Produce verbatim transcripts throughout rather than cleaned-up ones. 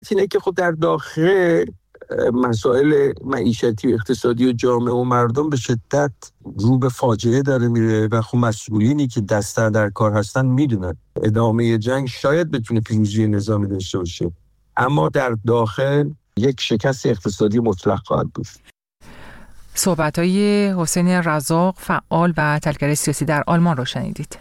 اینه که خب در داخل مسائل معیشتی و اقتصادی و جامعه و مردم به شدت رو به فاجعه داره میره و خب مسئولینی که دست در کار هستن میدونن ادامه جنگ شاید بتونه پیروزی نظامی داشته باشه، اما در داخل یک شکست اقتصادی مطلق خواهد بود. صحبت‌های حسین رزاق، فعال و تحلیلگر سیاسی در آلمان رو شنیدید.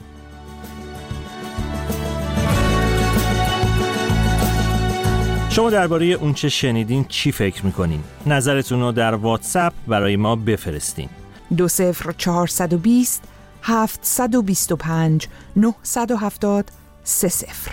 شما درباره اون چه شنیدین چی فکر میکنین؟ نظرتون رو در واتساپ برای ما بفرستین. دو صفر چهارصد و بیست هفتصد و بیست و پنج نهصد و هفتاد سه صفر.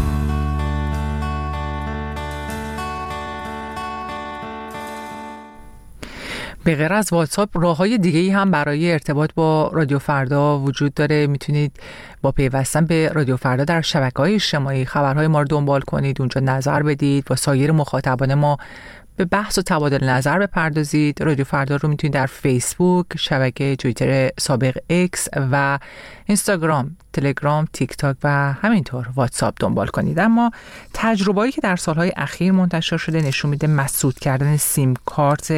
به غیر از واتساپ راه‌های دیگه‌ای هم برای ارتباط با رادیو فردا وجود داره. میتونید با پیوستن به رادیو فردا در شبکه‌های اجتماعی خبرهای ما رو دنبال کنید، اونجا نظر بدید، با سایر مخاطبان ما به بحث و تبادل نظر بپردازید. رادیو فردا رو میتونید در فیسبوک، شبکه توییتر سابق ایکس و اینستاگرام، تلگرام، تیک تاک و همینطور واتساپ دنبال کنید. اما تجربه‌ای که در سالهای اخیر منتشر شده نشون میده مسدود کردن سیم کارت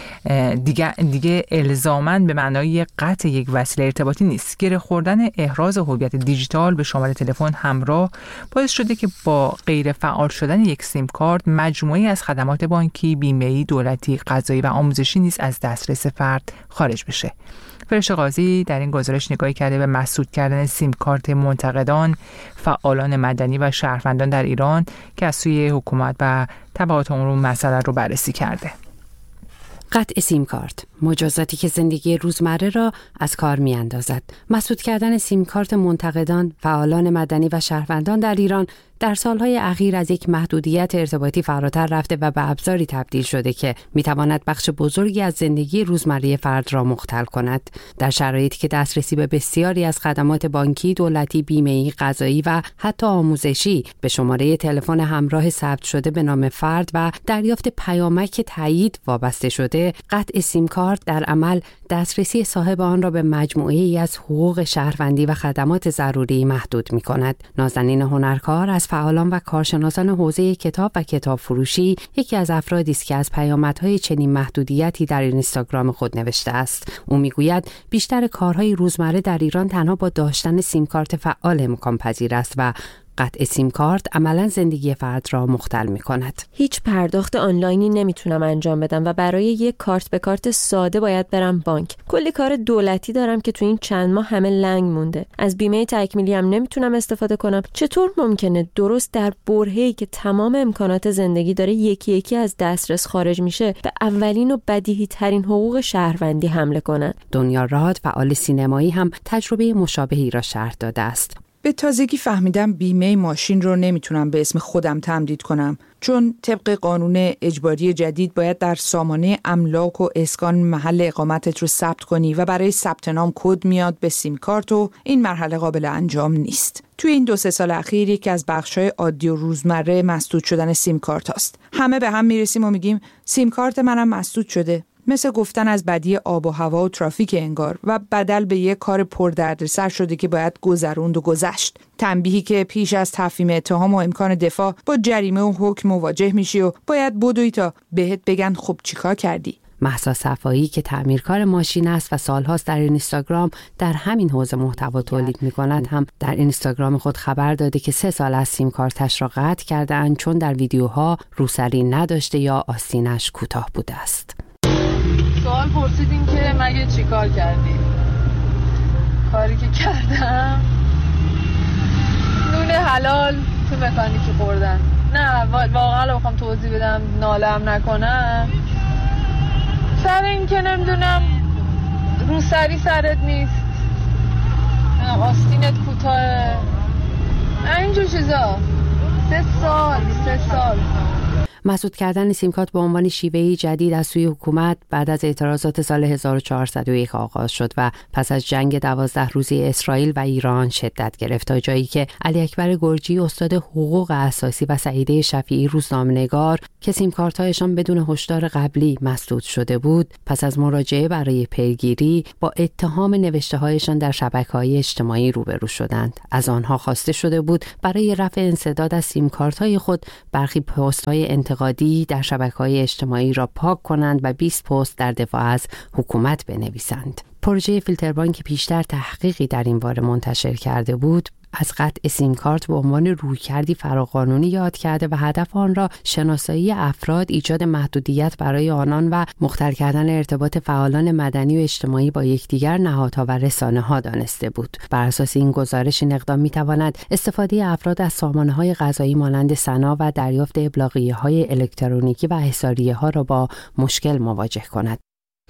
دیگه دیگه الزاماً به معنای قطع یک وسیله ارتباطی نیست. گره خوردن احراز هویت دیجیتال به شماره تلفن همراه باعث شده که با غیر فعال شدن یک سیم کارت مجموعه‌ای از خدمات بانکی، بیمه‌ای، دولتی، قضایی و آموزشی نیز از دسترس فرد خارج بشه. فرشته قاضی در این گزارش نگاهی کرده به مسدود کردن سیم کارت منتقدان، فعالان مدنی و شهروندان در ایران که از سوی حکومت و تبعات اون مسئله رو بررسی کرده. قطع سیم کارت، مجازاتی که زندگی روزمره را از کار می اندازد. مسدود کردن سیم کارت منتقدان، فعالان مدنی و شهروندان در ایران در سالهای اخیر از یک محدودیت ارتباطی فراتر رفته و به ابزاری تبدیل شده که میتواند بخش بزرگی از زندگی روزمره فرد را مختل کند. در شرایطی که دسترسی به بسیاری از خدمات بانکی، دولتی، بیمه‌ای، قضایی و حتی آموزشی به شماره تلفن همراه ثبت شده به نام فرد و دریافت پیامک تایید وابسته شده، قطع سیم کارت در عمل دسترسی صاحب آن را به مجموعه‌ای از حقوق شهروندی و خدمات ضروری محدود می‌کند. نازنین هنرکار از فعالان و کارشناسان حوزه کتاب و کتاب فروشی یکی از افرادی است که از پیامدهای چنین محدودیتی در اینستاگرام خود نوشته است. او میگوید بیشتر کارهای روزمره در ایران تنها با داشتن سیم کارت فعال امکان پذیر است و قطع سیم کارت عملاً زندگی فرد را مختل می‌کند. هیچ پرداخت آنلاینی نمیتونم انجام بدم و برای یک کارت به کارت ساده باید برم بانک. کلی کار دولتی دارم که تو این چند ماه همه لنگ مونده. از بیمه تکمیلی هم نمیتونم استفاده کنم. چطور ممکنه درست در برهه‌ای که تمام امکانات زندگی داره یکی یکی از دسترس خارج میشه به اولین و بدیهی ترین حقوق شهروندی حمله کنن؟ دنیا راد، فعال سینمایی، هم تجربه مشابهی را شرح داده است. به تازگی فهمیدم بیمه ماشین رو نمیتونم به اسم خودم تمدید کنم، چون طبق قانون اجباری جدید باید در سامانه املاک و اسکان محل اقامتت رو ثبت کنی و برای ثبت نام کد میاد به سیم کارت و این مرحله قابل انجام نیست. توی این دو سه سال اخیر یکی از بخش‌های عادی و روزمره مسدود شدن سیم کارت هست. همه به هم میرسیم و میگیم سیم کارت منم مسدود شده. مثل گفتن از بدی آب و هوا و ترافیک انگار و بدل به یک کار پردردسر شده که باید گذروند و گذشت. تنبیهی که پیش از تفهیم اتهام و امکان دفاع با جریمه و حکم مواجه میشی و باید بدوی تا بهت بگن خب چیکار کردی. مهسا صفایی که تعمیرکار ماشین است و سالهاست در اینستاگرام در همین حوزه محتوا تولید می‌کند، هم در اینستاگرام خود خبر داده که سه سال از سیم کارتش را قطع کرده‌اند چون در ویدیوها روسری نداشته یا آستینش کوتاه بوده است. سوال پرسیدین که مگه چی کار کردی؟ کاری که کردم نون حلال تو مکانیکی خوردن. نه واقعا بخوام توضیح بدم نالم نکنم سر این که نمیدونم روسری سرت نیست، آستینت کوتاه، اینجور چیزا. سه سال سه سال مسدود کردن سیمکارت به عنوان شیوهی جدید از سوی حکومت بعد از اعتراضات سال هزار و چهارصد و یک آغاز شد و پس از جنگ دوازده روزه اسرائیل و ایران شدت گرفت، تا جایی که علی اکبر گرجی استاد حقوق اساسی و سعیده شفیعی روزنامه‌نگار که سیمکارت‌هایشان بدون هشدار قبلی مسدود شده بود، پس از مراجعه برای پیگیری با اتهام نوشته‌هایشان در شبکه‌های اجتماعی روبرو شدند. از آنها خواسته شده بود برای رفع انسداد از سیمکارت‌های خود برخی پست‌های انتقادی در شبکه‌های اجتماعی را پاک کنند و بیست پست در دفاع از حکومت بنویسند. پروژه فیلتربانک که پیشتر تحقیقی در این باره منتشر کرده بود، از قطع سیمکارت به عنوان رویکردی فراقانونی یاد کرده و هدف آن را شناسایی افراد، ایجاد محدودیت برای آنان و مختل کردن ارتباط فعالان مدنی و اجتماعی با یکدیگر، نهادها و رسانه‌ها دانسته بود. بر اساس این گزارش این اقدام می‌تواند استفاده افراد از سامانه‌های قضایی مانند سنا و دریافت ابلاغیه‌های الکترونیکی و احضاریه‌ها را با مشکل مواجه کند.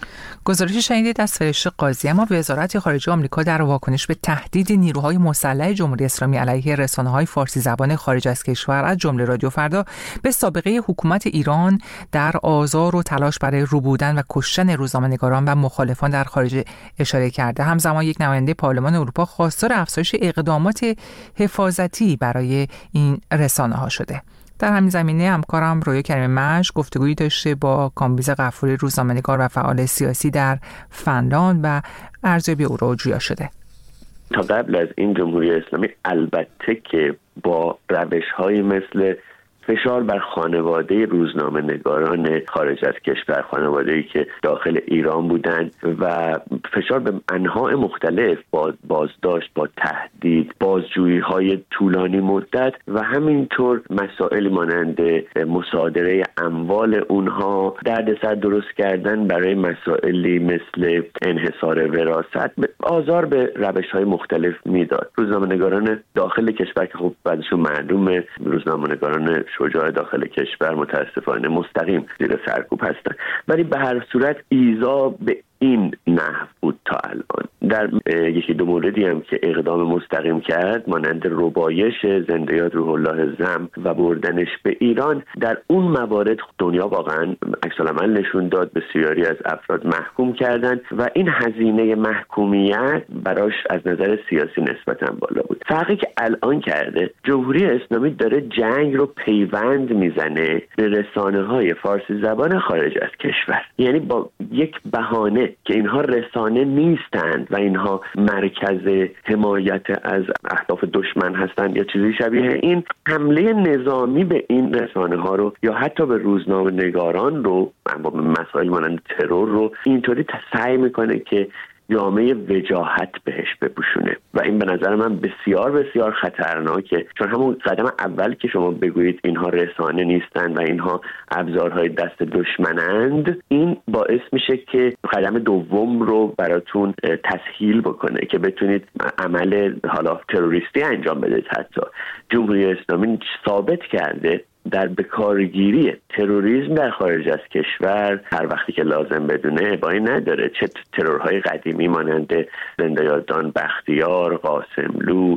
گزارش شنیدید از فرشته قاضی. اما وزارت خارجه آمریکا در واکنش به تهدید نیروهای مسلح جمهوری اسلامی علیه رسانه‌های فارسی زبان خارج از کشور از جمله رادیو فردا به سابقه حکومت ایران در آزار و تلاش برای ربودن و کشتن روزنامه‌نگاران و مخالفان در خارج اشاره کرده. همزمان یک نماینده پارلمان اروپا خواستار افزایش اقدامات حفاظتی برای این رسانه‌ها شده. در همین زمینه همکارم رویا کریم مش گفتگویی داشته با کامبیز غفوری، روزنامه‌نگار و فعال سیاسی در فنلاند و ارزیابی او را جویا شده. تا قبل از این جمهوری اسلامی البته که با روش‌های مثل فشار بر خانواده روزنامه نگاران خارج از کشور، خانواده‌ای که داخل ایران بودند، و فشار به انواع مختلف، با بازداشت، با تهدید، بازجویی‌های طولانی مدت و همینطور مسائل مانند مصادره اموال اونها، دردسر درست کردن برای مسائلی مثل انحصار وراثت، آزار به روش‌های مختلف میداد. روزنامه نگاران داخل کشور که خب بعدشون معلومه روزنامه نگاران شجاع داخل کشور متاسفانه مستقیم زیر سرکوب هستند، ولی به هر صورت ایذا به این نحو بود تا الان. در یکی دو موردی هم که اقدام مستقیم کرد، مانند ربایش زنده یاد روح الله زم و بردنش به ایران، در اون موارد دنیا واقعا عکس العمل نشون داد، بسیاری از افراد محکوم کردند و این هزینه محکومیت براش از نظر سیاسی نسبتاً بالا بود. فرقی که الان کرده، جمهوری اسلامی داره جنگ رو پیوند میزنه به رسانه‌های فارسی زبان خارج از کشور، یعنی با یک بهانه که اینها رسانه نیستند و اینها مرکز حمایت از اهداف دشمن هستند یا چیزی شبیه این، حمله نظامی به این رسانه ها رو یا حتی به روزنامه نگاران رو، با مسائل مانند ترور رو، اینطوری سعی میکنه که جامعه وجاهت بهش بپوشونه و این به نظر من بسیار بسیار خطرناکه، چون همون قدم اول که شما بگویید اینها رسانه نیستند و اینها ابزارهای دست دشمنند، این باعث میشه که قدم دوم رو براتون تسهیل بکنه که بتونید عمل حالا تروریستی انجام بدید. حتی جمهوری اسلامی ثابت کرده در بکارگیری تروریسم در خارج از کشور هر وقتی که لازم بدونه ابایی نداره. چه ترورهای قدیمی مانند زنده یادان بختیار، قاسملو،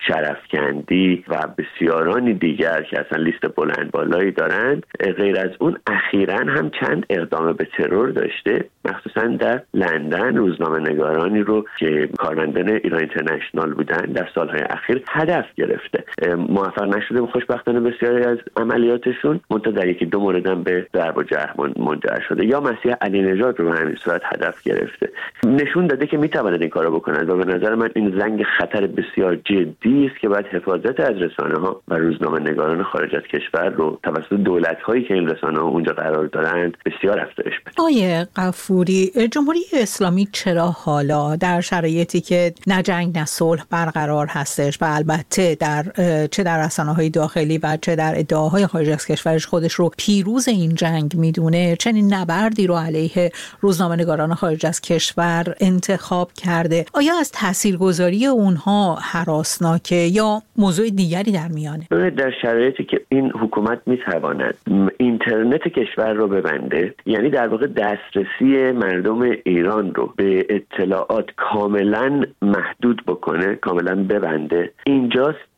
شرفکندی و بسیارانی دیگر که اصلا لیست بلند بالایی دارند، غیر از اون اخیراً هم چند اقدام به ترور داشته، مخصوصاً در لندن روزنامه نگارانی رو که کارمندان ایران اینترنشنال بودن در سالهای اخیر هدف گرفته. موفق نشده خوشبختانه بسیاری از عملیاتشون، منتها در یکی دو موردم به ضرب و جرح منجر شده. یا مسیح علی نژاد رو به همین صورت هدف گرفته. نشون داده که میتواند این کارو بکنند و به نظر من این زنگ خطر بسیار جدی است که باید حفاظت از رسانه ها و روزنامه نگاران خارج از کشور رو توسط دولت هایی که این رسانه ها اونجا قرار دارند بسیار افزایش بده. آیه غفوری، جمهوری اسلامی چرا حالا در شرایطی که نه جنگ نه صلح برقرار هستش و البته در چه در رسانه‌های داخلی و چه در ادعاهای خارج از کشورش خودش رو پیروز این جنگ میدونه، چنین نبردی رو علیه روزنامه‌نگاران خارج از کشور انتخاب کرده؟ آیا از تاثیرگذاری اونها هراسناکه یا موضوع دیگری در میانه؟ در شرایطی که این حکومت میتواند اینترنت کشور رو ببنده، یعنی در واقع دسترسی مردم ایران رو به اطلاعات کاملا محدود بکنه، کاملا ببنده، اینجاست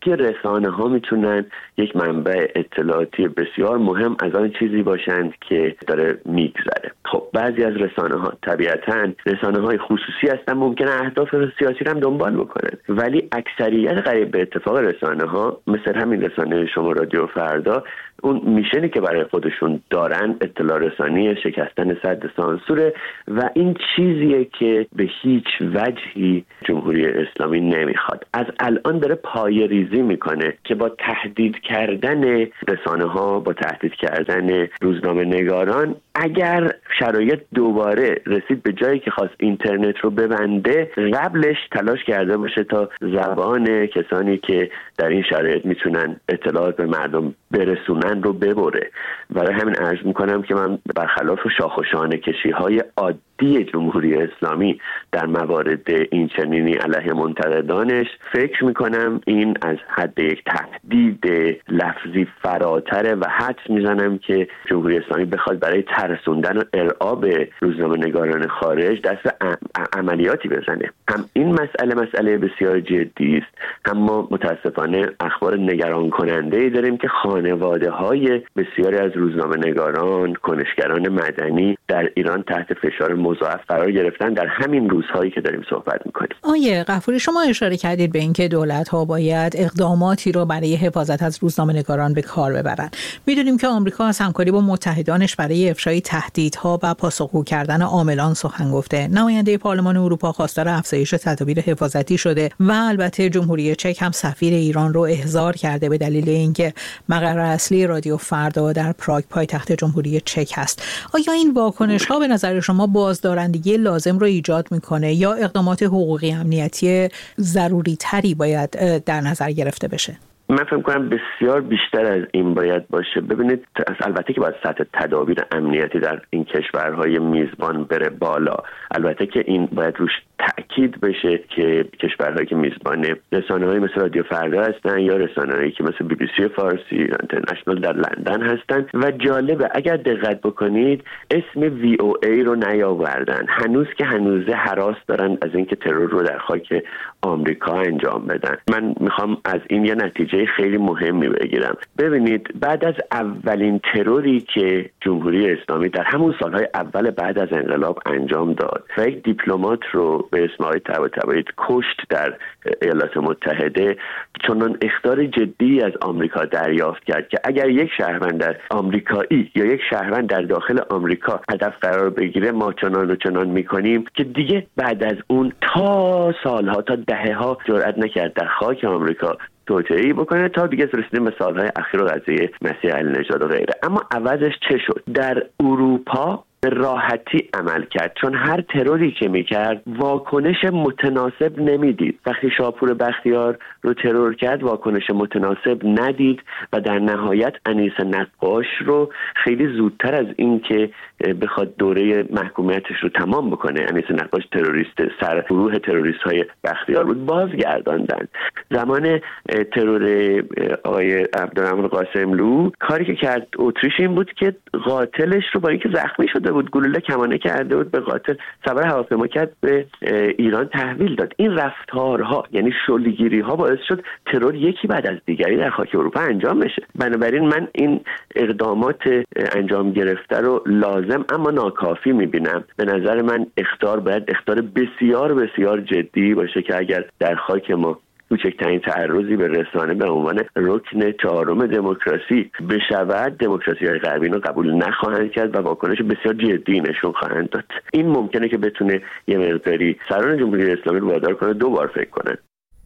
که رسانه ها میتونن یک منبع اطلاعاتی بسیار مهم از آن چیزی باشند که داره میگذره. خب بعضی از رسانه ها طبیعتاً رسانه های خصوصی هستن، ممکنه اهداف سیاسی رو هم دنبال بکنن، ولی اکثریت قریب به اتفاق رسانه ها مثل همین رسانه شما رادیو فردا، اون میشنی که برای خودشون دارن اطلاع رسانی، شکستن سد سانسوره و این چیزیه که به هیچ وجهی جمهوری اسلامی نمیخواد. از الان داره پایه ریزی میکنه که با تهدید کردن رسانه ها، با تهدید کردن روزنامه نگاران، اگر شرایط دوباره رسید به جایی که خواست اینترنت رو ببنده، قبلش تلاش کرده باشه تا زبان کسانی که در این شرایط میتونن اطلاعات به مردم برسونن رو ببره. برای همین عرض میکنم که من برخلاف شاخ و شانه کشی های عادی جمهوری اسلامی در موارد این چنینی علیه منتقدانش، فکر میکنم این از حد یک تهدید لفظی فراتره و حدس میزنم که جمهوری اسلامی بخواد برای ترسوندن و ارعاب روزنامه نگاران خارج دست عملیاتی بزنه. هم این مسئله مسئله بسیار جدی است، هم ما متاسفانه اخبار نگران کننده ای داریم که خانواده های بسیاری از روزنامه نگاران، کنشگران مدنی در ایران تحت فشار مضاعف قرار گرفتن در همین روزهایی که داریم صحبت میکنیم. آیه غفوری، شما اشاره کردید به اینکه دولت‌ها باید اقداماتی رو برای حفاظت از روزنامه‌نگاران به کار ببرن. میدونیم که آمریکا از همکاری با متحدانش برای افشای تهدیدها و پاسخگو کردن عاملان سخن گفته. نماینده پارلمان اروپا خواستار افزایش تدابیر حفاظتی شده و البته جمهوری چک هم سفیر ایران رو احضار کرده به دلیل اینکه مقر اصلی رادیو فردا در پراگ پایتخت جمهوری چک هست. آیا این واکنش‌ها به نظر شما بازدارندگی لازم رو ایجاد میکنه یا اقدامات حقوقی امنیتی ضروری تری باید در نظر گرفته بشه؟ من فکر کنم بسیار بیشتر از این باید باشه. ببینید، البته که باید سطح تدابیر امنیتی در این کشورهای میزبان بره بالا، البته که این باید روش تأکید بشه که کشورهایی که میزبان رسانه‌های مثل رادیو فردا هستن یا رسانه‌هایی که مثل بی بی سی فارسی اینترنشنال در لندن هستن. و جالبه اگر دقت بکنید اسم وی او ای رو نیاوردن، هنوز که هنوزه هراس دارن از اینکه ترور رو در خاک آمریکا انجام بدن. من میخوام از این یه نتیجه خیلی مهمی بگیرم. ببینید، بعد از اولین تروری که جمهوری اسلامی در همون سالهای اول بعد از انقلاب انجام داد و یک دیپلمات رو به اسم آقای طباطبایی کشت در ایالات متحده، چنان اخطار جدی از آمریکا دریافت کرد که اگر یک شهروند در آمریکایی یا یک شهروند در داخل آمریکا هدف قرار بگیره، ما چنان و چنان میکنیم که دیگه بعد از اون تا سالها تا دهه‌ها جرئت نکرد در خاک آمریکا توطئه‌ای بکنه تا دیگه رسیدیم به سالهای اخیر و قضیه مسیح علی‌نژاد و غیره. اما عوضش چه شد؟ در اروپا به راحتی عمل کرد، چون هر تروری که میکرد واکنش متناسب نمیدید. وقتی شاپور بختیار رو ترور کرد واکنش متناسب ندید و در نهایت انیس نقاش رو خیلی زودتر از این که بخواد دوره محکومیتش رو تمام بکنه، انیس نقاش تروریست سر گروه تروریست های بختیار بود، بازگرداندن. زمان ترور آقای عبدالرحمن قاسملو کاری که کرد اتریش این بود که قاتلش رو با اینکه زخمی شده بود، گلوله کمانه کرده بود به قاتل، سوار هواپیما کرد به ایران تحویل داد. این رفتارها یعنی شلگیری ها باعث شد ترور یکی بعد از دیگری در خاک اروپا انجام بشه. بنابراین من این اقدامات انجام گرفته رو لازم اما ناکافی میبینم. به نظر من اخطار باید اخطار بسیار بسیار جدی باشه که اگر در خاک ما کوچکترین تعرضی به رسانه به عنوان رکن چهارم دموکراسی بشود، دموکراسی‌های غربی اینو قبول نخواهند کرد و واکنش بسیار جدی نشون خواهند داد. این ممکنه که بتونه یه مقداری سران جمهوری اسلامی رو وادار کنه دو بار فکر کنن.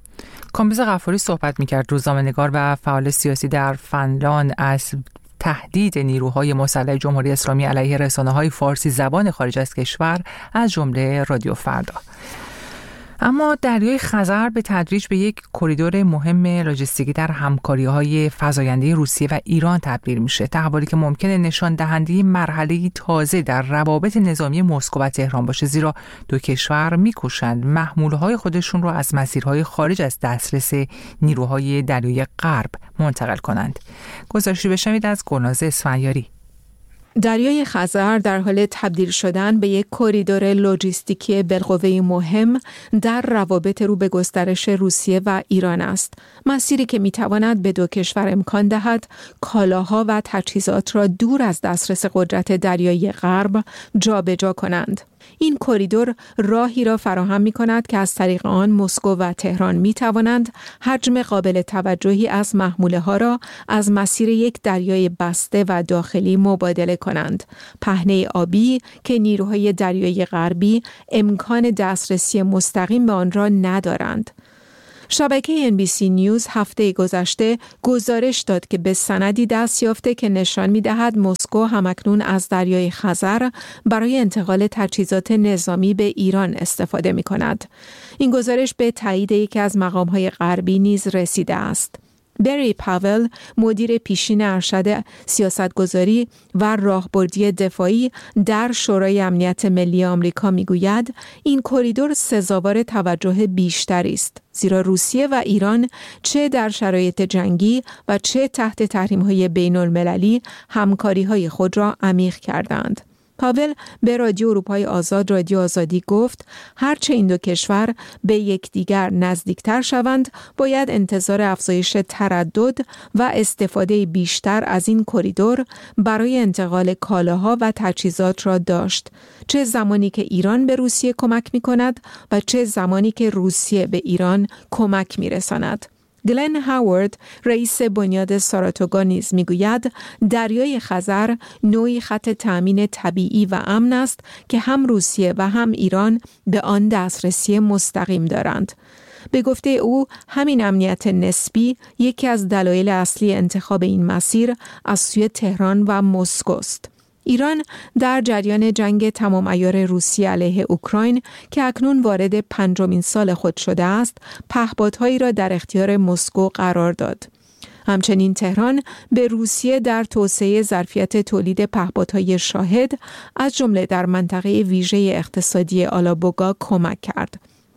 کامبیز غفوری صحبت می‌کرد، روزنامه‌نگار و فعال سیاسی در فنلاند، از تهدید نیروهای مسلح جمهوری اسلامی علیه رسانه‌های فارسی زبان خارج از کشور از جمله رادیو فردا. اما دریای خزر به تدریج به یک کریدور مهم لاجستیکی در همکاری‌های فزاینده روسیه و ایران تبدیل میشه، تحولی که ممکنه نشان دهنده مرحله‌ای تازه در روابط نظامی مسکو و تهران باشه، زیرا دو کشور می‌کوشند محموله‌های خودشون رو از مسیرهای خارج از دسترس نیروهای دریای غرب منتقل کنند. گزارشی بشنوید از گلناز اسفندیاری. دریای خزر در حال تبدیل شدن به یک کریدور لوجستیکی بالقوه مهم در روابط رو به گسترش روسیه و ایران است. مسیری که میتواند به دو کشور امکان دهد کالاها و تجهیزات را دور از دسترس قدرت دریایی غرب جابجا کنند. این کریدور راهی را فراهم می کند که از طریق آن مسکو و تهران می توانند حجم قابل توجهی از محموله ها را از مسیر یک دریای بسته و داخلی مبادله کنند. پهنه آبی که نیروهای دریایی غربی امکان دسترسی مستقیم به آن را ندارند. شبکه ان بی سی نیوز هفته گذشته گزارش داد که به سندی دست یافته که نشان می‌دهد مسکو همکنون از دریای خزر برای انتقال تجهیزات نظامی به ایران استفاده می‌کند. این گزارش به تایید یکی از مقام‌های غربی نیز رسیده است. بری پاول، مدیر پیشین ارشد سیاستگذاری و راهبردی دفاعی در شورای امنیت ملی آمریکا میگوید این کریدور سزاوار توجه بیشتری است، زیرا روسیه و ایران چه در شرایط جنگی و چه تحت تحریم‌های بین‌المللی همکاری‌های خود را عمیق کردند. پاول به رادیو اروپای آزاد رادیو آزادی گفت هرچه این دو کشور به یکدیگر نزدیکتر شوند باید انتظار افزایش تردد و استفاده بیشتر از این کریدور برای انتقال کالاها و تجهیزات را داشت، چه زمانی که ایران به روسیه کمک می کند و چه زمانی که روسیه به ایران کمک می رساند. گلن هاوارد، رئیس بنیاد ساراتوگا نیز میگوید دریای خزر نوعی خط تأمین طبیعی و امن است که هم روسیه و هم ایران به آن دسترسی مستقیم دارند. به گفته او همین امنیت نسبی یکی از دلایل اصلی انتخاب این مسیر از سوی تهران و مسکو است. ایران در جریان جنگ تمام عیار روسیه علیه اوکراین که اکنون وارد پنجمین سال خود شده است، پهپادهایی را در اختیار مسکو قرار داد. همچنین تهران به روسیه در توسعه ظرفیت تولید پهپادهای شاهد از جمله در منطقه ویژه اقتصادی آلابوگا کمک کرد.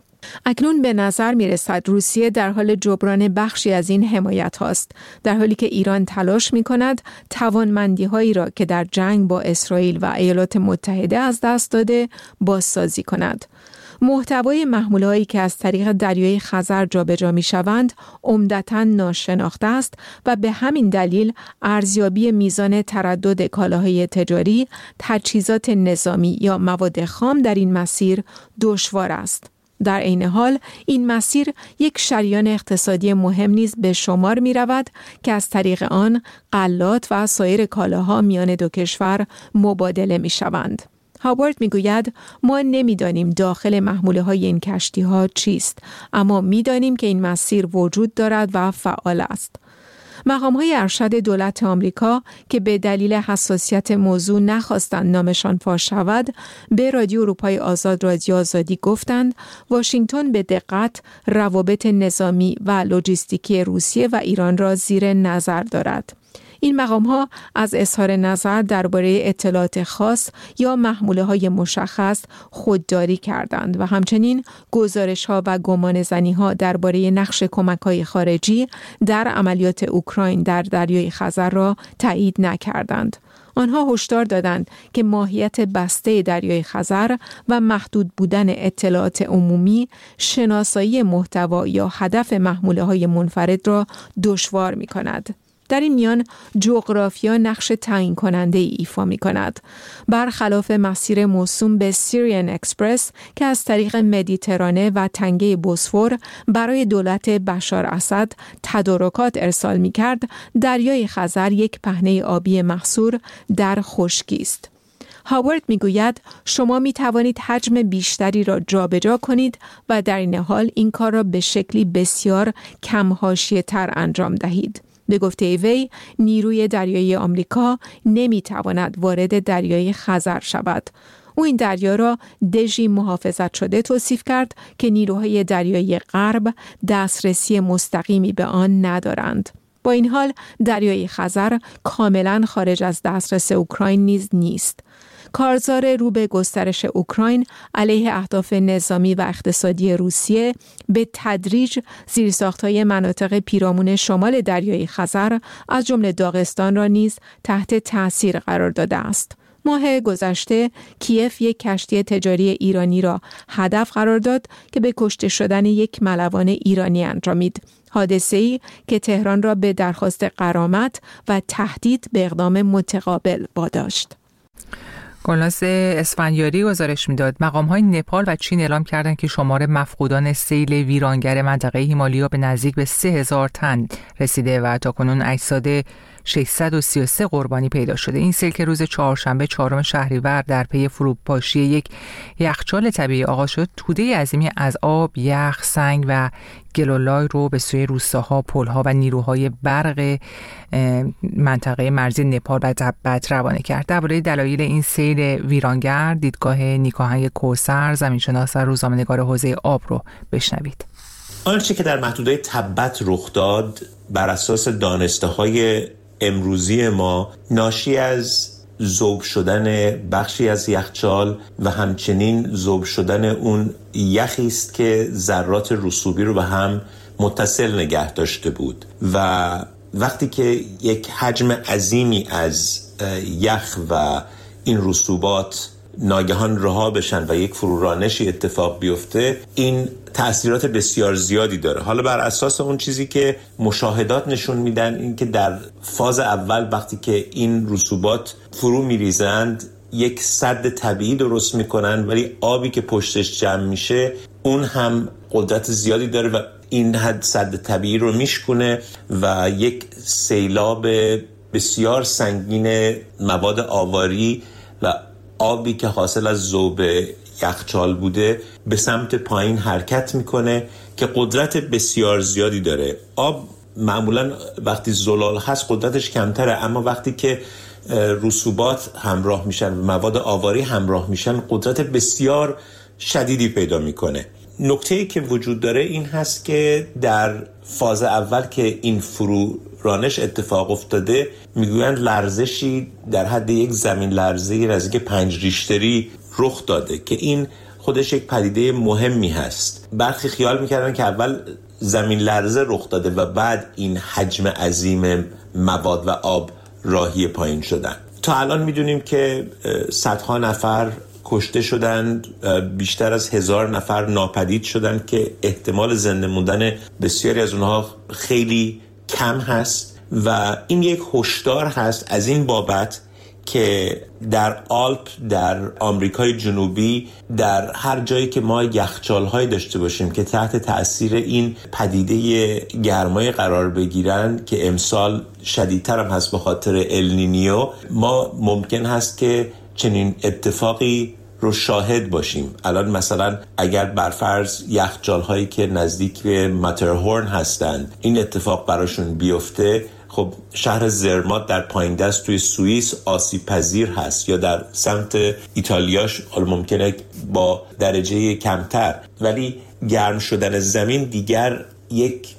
اکنون به نظر می رسد روسیه در حال جبران بخشی از این حمایت هاست، در حالی که ایران تلاش می کند توانمندی هایی را که در جنگ با اسرائیل و ایالات متحده از دست داده بازسازی کند. محتوای محموله هایی که از طریق دریای خزر جابجا می شوند عمدتاً ناشناخته است و به همین دلیل ارزیابی میزان تردد کالاهای تجاری، تجهیزات نظامی یا مواد خام در این مسیر دشوار است. در عین حال این مسیر یک شریان اقتصادی مهم نیز به شمار می رود که از طریق آن غلات و سایر کالاها میان دو کشور مبادله می شوند. هاوارد می گوید ما نمی دانیم داخل محموله های این کشتی ها چیست، اما می دانیم که این مسیر وجود دارد و فعال است. مقام‌های ارشد دولت آمریکا که به دلیل حساسیت موضوع نخواستند نامشان فاش شود، به رادیو اروپای آزاد رادیو آزادی گفتند واشنگتن به دقت روابط نظامی و لوجستیکی روسیه و ایران را زیر نظر دارد. این مقام‌ها از اظهار نظر درباره اطلاعات خاص یا محموله‌های مشخص خودداری کردند و همچنین گزارش‌ها و گمانه‌زنی‌ها درباره نقش کمک‌های خارجی در عملیات اوکراین در دریای خزر را تایید نکردند. آنها هشدار دادند که ماهیت بسته دریای خزر و محدود بودن اطلاعات عمومی شناسایی محتوا یا هدف محموله‌های منفرد را دشوار می‌کند. در این میان جغرافیا نقش تعیین کننده ای ایفا می کند. برخلاف مسیر موسوم به سیریان اکسپرس که از طریق مدیترانه و تنگه بوسفور برای دولت بشار اسد تدارکات ارسال می کرد، دریای خزر یک پهنه آبی محصور در خشکی است. هاوارد میگوید شما می توانید حجم بیشتری را جابجا کنید و در این حال این کار را به شکلی بسیار کم حاشیه تر انجام دهید. به گفته وی، نیروی دریایی آمریکا نمی تواند وارد دریای خزر شود. او این دریا را دژی محافظت شده توصیف کرد که نیروهای دریایی غرب دسترسی مستقیمی به آن ندارند. با این حال دریای خزر کاملا خارج از دسترس اوکراین نیز نیست. کارزار رو به گسترش اوکراین علیه اهداف نظامی و اقتصادی روسیه به تدریج زیرساخت‌های مناطق پیرامون شمال دریای خزر از جمله داغستان را نیز تحت تأثیر قرار داده است. ماه گذشته کیف یک کشتی تجاری ایرانی را هدف قرار داد که به کشته شدن یک ملوان ایرانی انجامید. حادثه‌ای که تهران را به درخواست غرامت و تهدید به اقدام متقابل واداشت. گلناز اسفندیاری گزارش میداد مقام‌های نپال و چین اعلام کردند که شمار مفقودان سیل ویرانگر منطقه هیمالیا به نزدیک به سه هزار تن رسیده و تاکنون اجساد ششصد و سی و سه قربانی پیدا شده. این سیل که روز چهارشنبه چهارم شهریور در پی فروپاشی یک یخچال طبیعی آغاز شد، توده عظیمی از آب، یخ، سنگ و گلولای رو به سوی روستاها، پل‌ها و نیروهای برق منطقه مرزی نپال و تبت روانه کرد. درباره دلایل این سیل ویرانگر دیدگاه نیکاهنگ کوثر، زمینشناس و روزنامه‌نگار حوزه آب رو بشنوید. آنچه که در محدوده تبت رخ داد بر اساس دانسته‌های امروزی ما ناشی از ذوب شدن بخشی از یخچال و همچنین ذوب شدن اون یخی است که ذرات رسوبی رو به هم متصل نگه داشته بود و وقتی که یک حجم عظیمی از یخ و این رسوبات ناگهان رها بشن و یک فرورانشی اتفاق بیفته، این تأثیرات بسیار زیادی داره. حالا بر اساس اون چیزی که مشاهدات نشون میدن این که در فاز اول وقتی که این رسوبات فرو میریزند یک سد طبیعی درست میکنن، ولی آبی که پشتش جمع میشه اون هم قدرت زیادی داره و این حد سد طبیعی رو میشکنه و یک سیلاب بسیار سنگین مواد آواری و آبی که حاصل از ذوب یخچال بوده به سمت پایین حرکت میکنه که قدرت بسیار زیادی داره. آب معمولا وقتی زلال هست قدرتش کمتره، اما وقتی که رسوبات همراه میشن و مواد آواری همراه میشن قدرت بسیار شدیدی پیدا میکنه. نکته‌ای که وجود داره این هست که در فاز اول که این فرو رانش اتفاق افتاده میگویند لرزشی در حد یک زمین لرزه‌ای نزدیک پنج ریشتری رخ داده که این خودش یک پدیده مهمی هست. برخی خیال میکردن که اول زمین لرزه رخ داده و بعد این حجم عظیم مواد و آب راهی پایین شدن. تا الان میدونیم که صدها نفر کشته شدند، بیشتر از هزار نفر ناپدید شدند که احتمال زنده موندن بسیاری از اونها خیلی کم هست و این یک هشدار هست از این بابت که در آلپ، در آمریکای جنوبی، در هر جایی که ما یخچال‌های داشته باشیم که تحت تأثیر این پدیده گرمای قرار بگیرن که امسال شدیدتر هم هست به خاطر النینیو، ما ممکن هست که چنین اتفاقی رو شاهد باشیم. الان مثلا اگر برفرض یخچال‌هایی که نزدیک به ماترهورن هستند این اتفاق براشون بیفته، خب شهر زرمات در پایین دست توی سوئیس آسیب پذیر هست یا در سمت ایتالیاش ممکنه با درجه کمتر، ولی گرم شدن زمین دیگر یک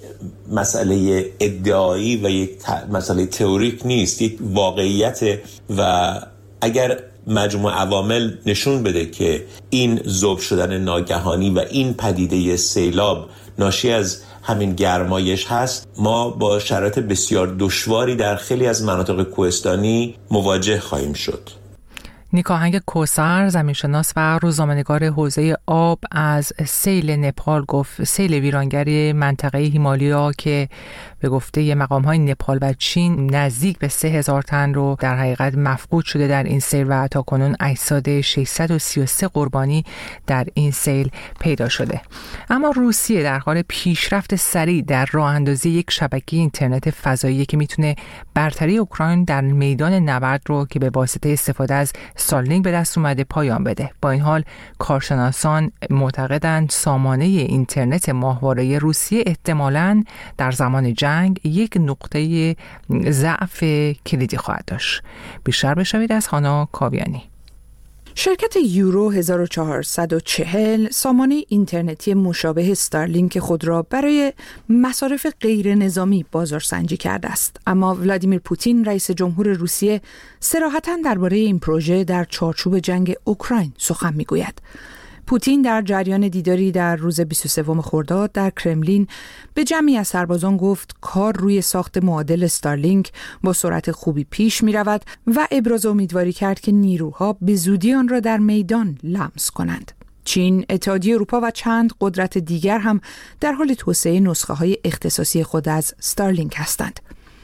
مسئله ادعایی و یک مسئله تئوریک نیست، یک واقعیت و اگر مجموع عوامل نشون بده که این ذوب شدن ناگهانی و این پدیده سیلاب ناشی از همین گرمایش هست، ما با شرایط بسیار دشواری در خیلی از مناطق کوهستانی مواجه خواهیم شد. نیکاهنگ کوثر، زمینشناس و روزنامه‌نگار حوزه آب، از سیل نپال گفت. سیل ویرانگر منطقه هیمالیا که به گفته مقام‌های نپال و چین نزدیک به سه هزار تن رو در حقیقت مفقود شده در این سیل و تاکنون اجساد ششصد و سی و سه قربانی در این سیل پیدا شده. اما روسیه در حال پیشرفت سریع در راه اندازی یک شبکه اینترنت فضایی که میتونه برتری اوکراین در میدان نبرد رو که به واسطه استفاده از استارلینک به دست اومده پایان بده. با این حال کارشناسان معتقدند سامانه اینترنت ماهواره روسیه احتمالاً در زمان جنگ یک نقطه ضعف کلیدی خواهد داشت. بیشتر بشنوید از هانا کاویانی. شرکت یورو هزار و چهارصد و چهل سامانه اینترنتی مشابه استارلینک خود را برای مصارف غیر نظامی بازارسنجی کرده است، اما ولادیمیر پوتین رئیس جمهور روسیه صراحتاً درباره این پروژه در چارچوب جنگ اوکراین سخن میگوید. پوتین در جریان دیداری در روز بیست و سوم خرداد در کرملین به جمعی از سربازان گفت کار روی ساخت معادل استارلینک با سرعت خوبی پیش می رود و ابراز امیدواری کرد که نیروها به زودی آن را در میدان لمس کنند. چین، اتحادیه اروپا و چند قدرت دیگر هم در حال توسعه نسخه‌های اختصاصی خود از استارلینک هستند.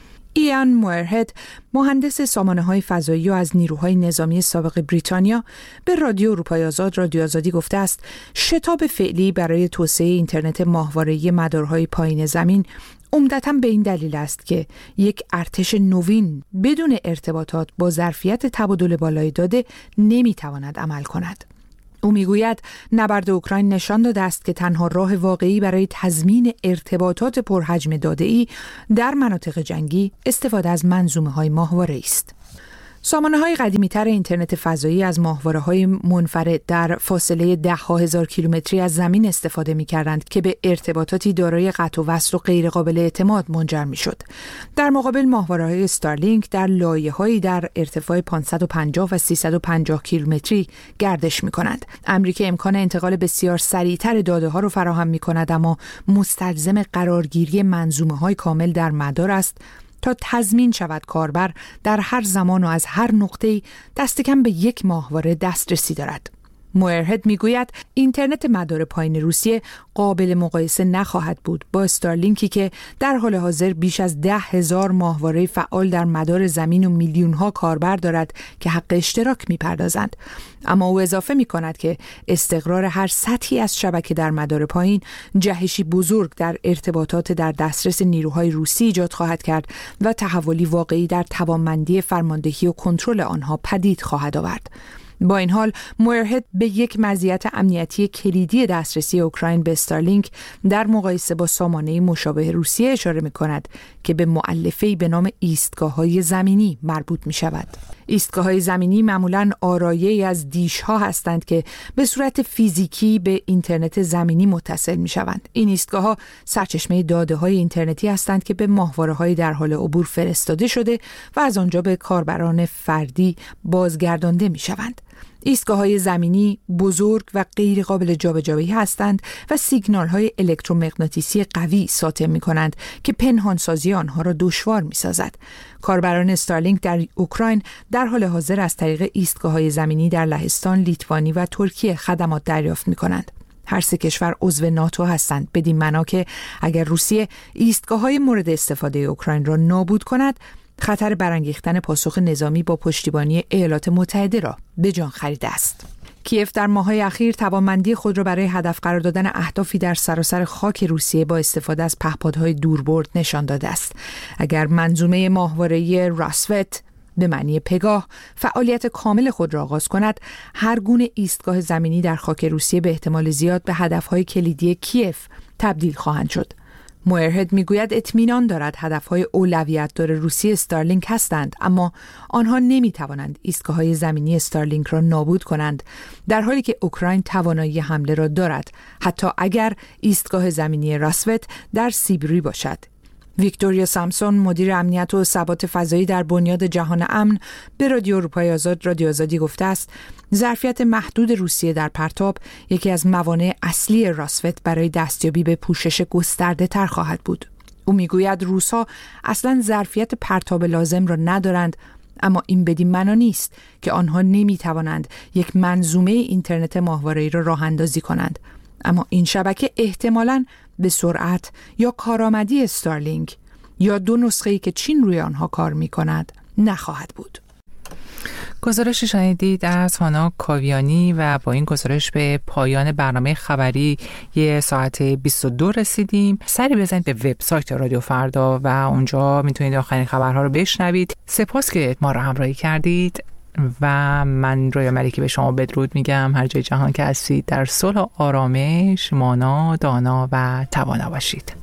ایان موئرهد، مهندس سامانه‌های فضایی و از نیروهای نظامی سابق بریتانیا، به رادیو اروپای آزاد رادیو آزادی گفته است شتاب فعلی برای توسعه اینترنت ماهواره‌ای مدارهای پایین زمین عمدتاً به این دلیل است که یک ارتش نوین بدون ارتباطات با ظرفیت تبادل بالای داده نمی‌تواند عمل کند. او میگوید نبرد اوکراین نشان داده است که تنها راه واقعی برای تضمین ارتباطات پرحجم داده‌ای در مناطق جنگی استفاده از منظومه‌های ماهواره‌ای است. سامانه‌های قدیمی‌تر اینترنت فضایی از ماهواره‌های منفرد در فاصله ده‌ها هزار کیلومتری از زمین استفاده می‌کردند که به ارتباطاتی دارای قطع و وصل و غیرقابل اعتماد منجر می‌شد. در مقابل ماهواره‌های استارلینک در لایه‌هایی در ارتفاع پانصد و پنجاه و سیصد و پنجاه کیلومتری گردش می‌کنند. امری که امکان انتقال بسیار سریع‌تر داده‌ها را فراهم می‌کند، اما مستلزم قرارگیری منظومه‌های کامل در مدار است تا تضمین شود کاربر در هر زمان و از هر نقطه‌ای دست کم به یک ماهواره دسترسی دارد. موئرهد میگوید اینترنت مدار پایین روسیه قابل مقایسه نخواهد بود با استارلینکی که در حال حاضر بیش از ده هزار ماهواره فعال در مدار زمین و میلیون‌ها کاربر دارد که حق اشتراک می‌پردازند. اما او اضافه می‌کند که استقرار هر سطحی از شبکه در مدار پایین جهشی بزرگ در ارتباطات در دسترس نیروهای روسی ایجاد خواهد کرد و تحولی واقعی در توانمندی فرماندهی و کنترل آنها پدید خواهد آورد. با این حال موئرهد به یک مزیت امنیتی کلیدی دسترسی اوکراین به استارلینک در مقایسه با سامانه مشابه روسیه اشاره می‌کند که به مؤلفه‌ای به نام ایستگاه‌های زمینی مربوط می‌شود. ایستگاه‌های زمینی معمولاً آرایه‌ای از دیش‌ها هستند که به صورت فیزیکی به اینترنت زمینی متصل می‌شوند. این ایستگاه‌ها سرچشمه داده‌های اینترنتی هستند که به ماهواره‌های در حال عبور فرستاده شده و از آنجا به کاربران فردی بازگردانده می‌شوند. ایستگاه‌های زمینی بزرگ و غیر قابل جابجایی هستند و سیگنال‌های الکترومغناطیسی قوی ساطع می‌کنند که پنهانسازی آنها را دشوار می‌سازد. کاربران استارلینک در اوکراین در حال حاضر از طریق ایستگاه‌های زمینی در لهستان، لیتوانی و ترکیه خدمات دریافت می‌کنند. هر سه کشور عضو ناتو هستند، بدین معنا که اگر روسیه ایستگاه‌های مورد استفاده اوکراین را نابود کند، خطر برانگیختن پاسخ نظامی با پشتیبانی ایالات متحده را به جان خریده است. کیف در ماه‌های اخیر توانمندی خود را برای هدف قرار دادن اهدافی در سراسر خاک روسیه با استفاده از پهپادهای دوربرد نشان داده است. اگر منظومه ماهواره‌ای راسوت به معنی پگاه فعالیت کامل خود را آغاز کند، هر گونه ایستگاه زمینی در خاک روسیه به احتمال زیاد به هدف‌های کلیدی کیف تبدیل خواهند شد. موئرهد میگوید اطمینان دارد هدفهای اولویت دار روسیه استارلینک هستند، اما آنها نمیتوانند ایستگاه‌های زمینی استارلینک را نابود کنند، در حالی که اوکراین توانایی حمله را دارد، حتی اگر ایستگاه زمینی راسوت در سیبری باشد. ویکتوریا سامسون، مدیر امنیت و ثبات فضایی در بنیاد جهان امن، به رادیو اروپای آزاد رادیو آزادی گفته است ظرفیت محدود روسیه در پرتاب یکی از موانع اصلی راسوت برای دستیابی به پوشش گسترده تر خواهد بود. او میگوید روس‌ها اصلاً ظرفیت پرتاب لازم را ندارند، اما این بدین معنا نیست که آنها نمیتوانند یک منظومه اینترنت ماهواره‌ای را راه اندازی کنند، اما این شبکه احتمالاً به سرعت یا کارآمدی استارلینک یا دو نسخه‌ای که چین روی آنها کار می‌کند نخواهد بود. گزارش شنیدید از هانا کاویانی و با این گزارش به پایان برنامه خبری یه ساعت بیست و دو رسیدیم. سری بزنید به وبسایت رادیو فردا و اونجا میتونید آخرین خبرها رو بشنوید. سپاس که ما رو همراهی کردید و من رویا ملکی به شما بدرود میگم. هر جای جهان که هستید در صلح و آرامش مانا، دانا و توانا باشید.